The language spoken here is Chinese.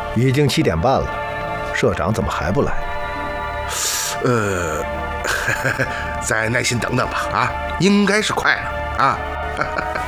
已经7点半了，社长怎么还不来？ 再耐心等等吧，啊，应该是快了啊。